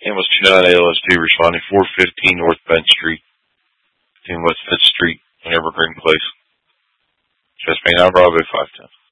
Ambulance 29 ALSD responding 415 North Bench Street, 15 West Fifth Street in Evergreen Place. Chest pain, Bravo 510.